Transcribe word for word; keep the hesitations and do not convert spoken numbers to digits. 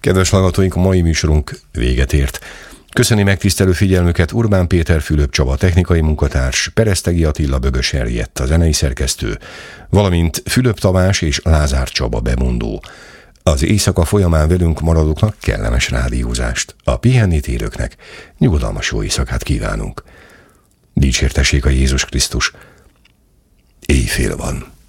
Kedves hallgatóink, a mai műsorunk véget ért. Köszöni megtisztelő figyelmüket Urbán Péter, Fülöp Csaba technikai munkatárs, Peresztegi Attila, Bögös Henriett a zenei szerkesztő, valamint Fülöp Tamás és Lázár Csaba bemondó. Az éjszaka folyamán velünk maradóknak kellemes rádiózást, a pihenni térőknek nyugodalmas jó éjszakát kívánunk. Dicsértessék a Jézus Krisztus. Éjfél van.